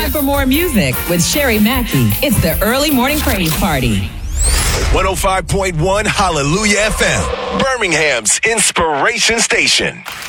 time for more music with Sherry Mackey. It's the Early Morning Praise Party. 105.1 Hallelujah FM, Birmingham's inspiration station.